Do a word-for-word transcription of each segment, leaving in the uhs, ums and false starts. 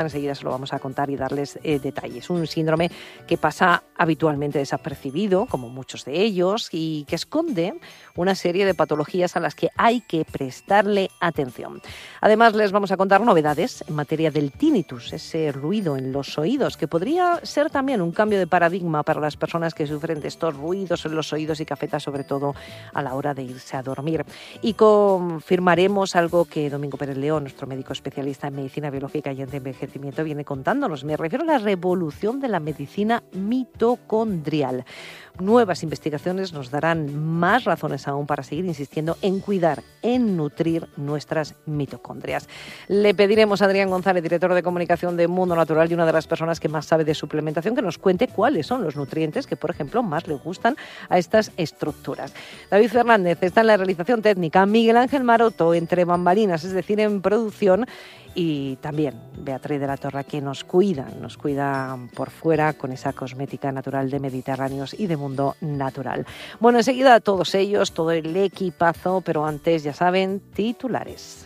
Enseguida se lo vamos a contar y darles eh, detalles. Un síndrome que pasa habitualmente desapercibido, como muchos de ellos, y que esconde una serie de patologías a las que hay que prestarle atención. Además, les vamos a contar novedades en materia del tinnitus, ese ruido en los oídos, que podría ser también un cambio de paradigma para las personas que sufren de estos ruidos en los oídos y que afecta sobre todo a la hora de irse a dormir. Y confirmaremos algo que Domingo Pérez León, nuestro médico especialista en medicina biológica y en envejecimiento, viene contándonos. Me refiero a la revolución de la medicina mitocondrial. Nuevas investigaciones nos darán más razones aún para seguir insistiendo en cuidar, en nutrir nuestras mitocondrias. Le pediremos a Adrián González, director de comunicación de Mundo Natural y una de las personas que más sabe de suplementación, que nos cuente cuáles son los nutrientes que, por ejemplo, más le gustan a estas estructuras. David Fernández está en la realización técnica, Miguel Ángel Maroto entre bambalinas, es decir, en producción, y también Beatriz de la Torre, que nos cuida, nos cuida por fuera con esa cosmética natural de Mediterráneos y de Mundo Natural. Bueno, enseguida todos ellos, todo el equipazo, pero antes, ya saben, titulares.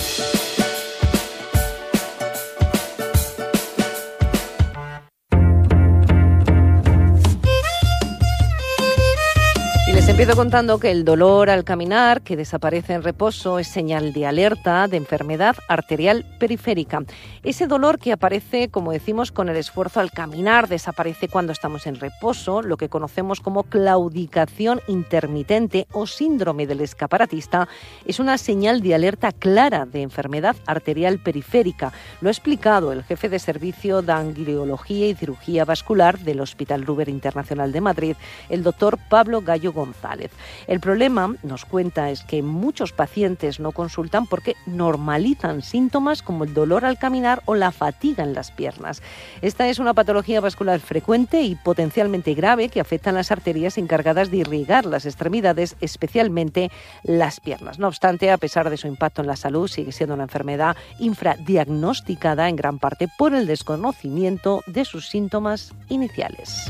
Empiezo contando que el dolor al caminar, que desaparece en reposo, es señal de alerta de enfermedad arterial periférica. Ese dolor que aparece, como decimos, con el esfuerzo al caminar, desaparece cuando estamos en reposo, lo que conocemos como claudicación intermitente o síndrome del escaparatista, es una señal de alerta clara de enfermedad arterial periférica. Lo ha explicado el jefe de servicio de angiología y cirugía vascular del Hospital Ruber Internacional de Madrid, el doctor Pablo Gallo González. El problema, nos cuenta, es que muchos pacientes no consultan porque normalizan síntomas como el dolor al caminar o la fatiga en las piernas. Esta es una patología vascular frecuente y potencialmente grave que afecta a las arterias encargadas de irrigar las extremidades, especialmente las piernas. No obstante, a pesar de su impacto en la salud, sigue siendo una enfermedad infradiagnosticada en gran parte por el desconocimiento de sus síntomas iniciales.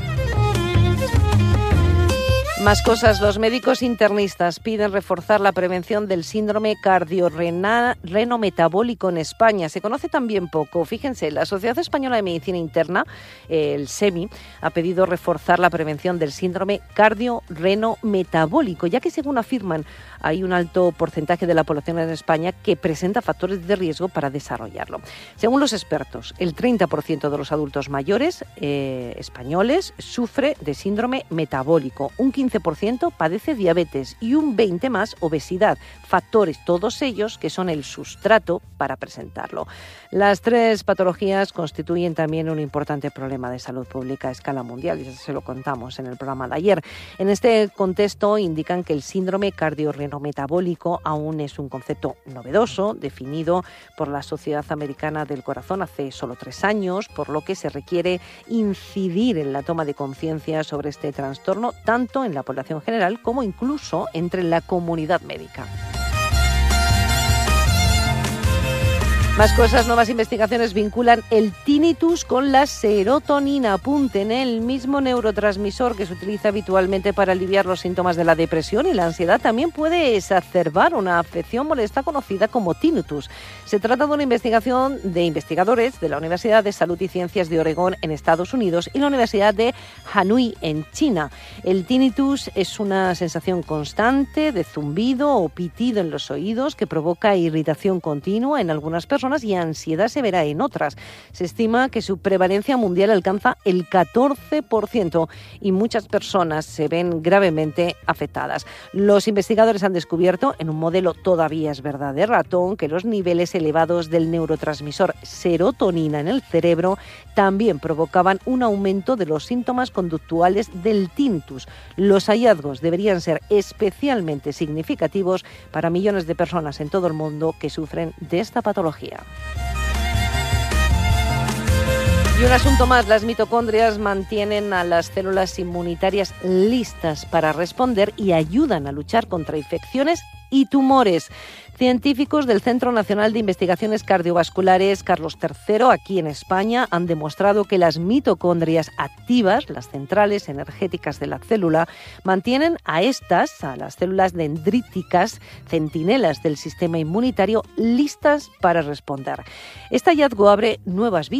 Más cosas. Los médicos internistas piden reforzar la prevención del síndrome cardiorrenometabólico en España. Se conoce también poco. Fíjense, la Sociedad Española de Medicina Interna, el SEMI, ha pedido reforzar la prevención del síndrome cardiorrenometabólico, ya que, según afirman, hay un alto porcentaje de la población en España que presenta factores de riesgo para desarrollarlo. Según los expertos, el treinta por ciento de los adultos mayores eh, españoles sufre de síndrome metabólico, un quince por ciento padece diabetes y un veinte por ciento más obesidad, factores todos ellos que son el sustrato para presentarlo. Las tres patologías constituyen también un importante problema de salud pública a escala mundial, y eso se lo contamos en el programa de ayer. En este contexto indican que el síndrome cardiorrenometabólico aún es un concepto novedoso, definido por la Sociedad Americana del Corazón hace solo tres años, por lo que se requiere incidir en la toma de conciencia sobre este trastorno, tanto en la población general como incluso entre la comunidad médica. Más cosas, nuevas investigaciones vinculan el tinnitus con la serotonina. Apunten, el mismo neurotransmisor que se utiliza habitualmente para aliviar los síntomas de la depresión y la ansiedad también puede exacerbar una afección molesta conocida como tinnitus. Se trata de una investigación de investigadores de la Universidad de Salud y Ciencias de Oregón en Estados Unidos y la Universidad de Anhui en China. El tinnitus es una sensación constante de zumbido o pitido en los oídos que provoca irritación continua en algunas personas y ansiedad severa en otras. Se estima que su prevalencia mundial alcanza el catorce por ciento y muchas personas se ven gravemente afectadas. Los investigadores han descubierto, en un modelo todavía es verdad de ratón, que los niveles elevados del neurotransmisor serotonina en el cerebro también provocaban un aumento de los síntomas conductuales del tinnitus. Los hallazgos deberían ser especialmente significativos para millones de personas en todo el mundo que sufren de esta patología. Y un asunto más, las mitocondrias mantienen a las células inmunitarias listas para responder y ayudan a luchar contra infecciones y tumores. Científicos del Centro Nacional de Investigaciones Cardiovasculares Carlos tercero, aquí en España, han demostrado que las mitocondrias activas, las centrales energéticas de la célula, mantienen a estas, a las células dendríticas, centinelas del sistema inmunitario, listas para responder. Este hallazgo abre nuevas vías